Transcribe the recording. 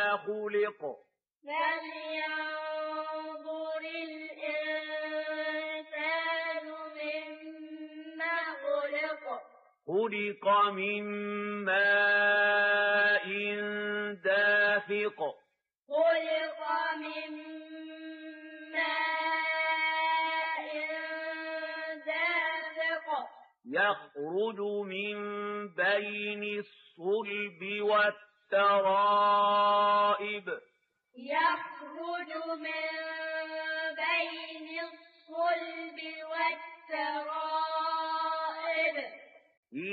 خلق فلينظر الإنسان مما خلق خلق من ماء دافق خلق من ماء دافق يخرج من بين الصلب والترائب يخرج من